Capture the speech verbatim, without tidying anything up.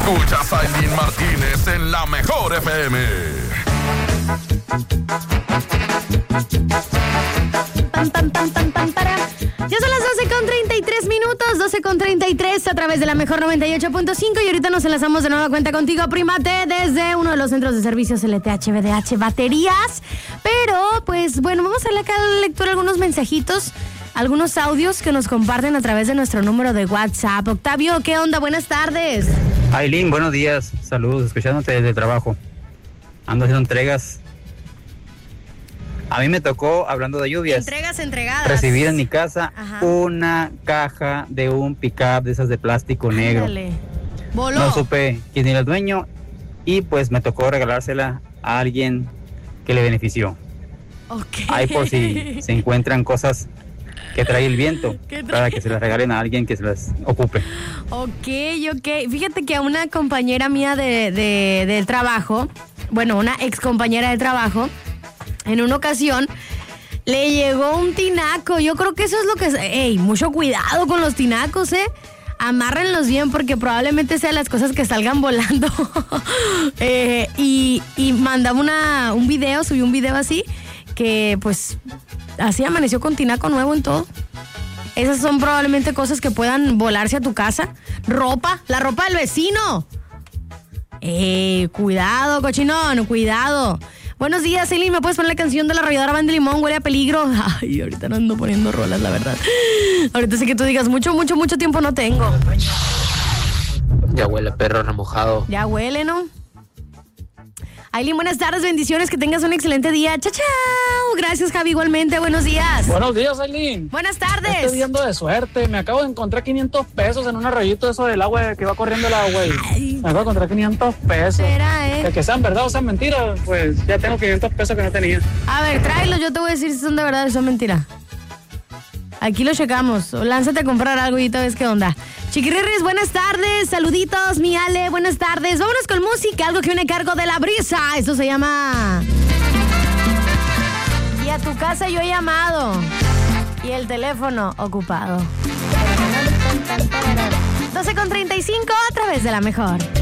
Escuchas a Aileen Martínez en La Mejor F M. Pam, pam, pam, pam, pam, para. Ya son las doce con treinta y tres minutos, doce con treinta y tres a través de La Mejor noventa y ocho punto cinco y ahorita nos enlazamos de nueva cuenta contigo, Primate, desde uno de los centros de servicios L T H B D H Baterías. Pero, pues, bueno, vamos a darle acá a la lectura algunos mensajitos, algunos audios que nos comparten a través de nuestro número de WhatsApp. Octavio, ¿qué onda? Buenas tardes. Aileen, buenos días. Saludos, escuchándote desde el trabajo. Ando haciendo entregas. A mí me tocó, hablando de lluvias, Entregas entregadas. recibir en mi casa Ajá. una caja de un pick-up de esas de plástico negro. Ándale. Voló. No supe quién era el dueño y pues me tocó regalársela a alguien que le benefició. Ok. Ahí por si se encuentran cosas que trae el viento, ¿Qué trae? para que se las regalen a alguien que se las ocupe. Ok, ok. Fíjate que a una compañera mía de, de, del trabajo, bueno, una ex compañera de trabajo, en una ocasión le llegó un tinaco. Yo creo que eso es lo que... ¡Ey! Mucho cuidado con los tinacos, ¿eh? Amárrenlos bien porque probablemente sean las cosas que salgan volando. eh, y, y mandaba una, un video, subí un video así, que pues así amaneció con tinaco nuevo en todo. Esas son probablemente cosas que puedan volarse a tu casa. Ropa, la ropa del vecino. Eh, cuidado, cochinón, cuidado. Buenos días, Eli, ¿me puedes poner la canción de la arrolladora Banda de Limón? Huele a peligro. Ay, ahorita no ando poniendo rolas, la verdad. Ahorita sé que tú digas, mucho, mucho, mucho tiempo no tengo. Ya huele a perro remojado. Ya huele, ¿no? Aileen, buenas tardes, bendiciones, que tengas un excelente día. Chao, chao. Gracias, Javi, igualmente, buenos días. Buenos días, Aileen. Buenas tardes. Estoy viendo de suerte. Me acabo de encontrar quinientos pesos en un arroyito eso del agua que va corriendo el agua. Ay. Me acabo de encontrar quinientos pesos. Será, ¿eh? De que sean verdad o sean mentiras, pues ya tengo quinientos pesos que no tenía. A ver, tráelos, yo te voy a decir si son de verdad o son mentira. Aquí lo checamos. O lánzate a comprar algo y te ves qué onda. Chiquirris, buenas tardes. Saluditos, mi Ale, buenas tardes. Vámonos con música, algo que viene a cargo de La Brisa. Esto se llama... Y a tu casa yo he llamado. Y el teléfono ocupado. doce con treinta y cinco a través de La Mejor.